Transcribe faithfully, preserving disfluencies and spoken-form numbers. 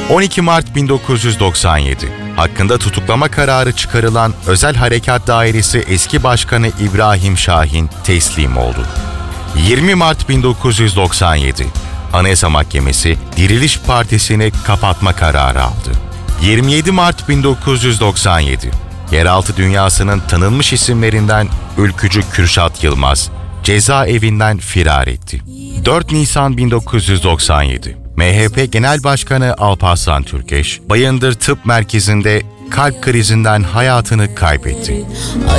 on iki Mart bin dokuz yüz doksan yedi, hakkında tutuklama kararı çıkarılan Özel Harekat Dairesi eski başkanı İbrahim Şahin teslim oldu. yirmi Mart bin dokuz yüz doksan yedi, Anayasa Mahkemesi Diriliş Partisi'ni kapatma kararı aldı. yirmi yedi Mart bin dokuz yüz doksan yedi, yeraltı dünyasının tanınmış isimlerinden ülkücü Kürşat Yılmaz, cezaevinden firar etti. dört Nisan bin dokuz yüz doksan yedi, M H P Genel Başkanı Alparslan Türkeş, Bayındır Tıp Merkezi'nde kalp krizinden hayatını kaybetti.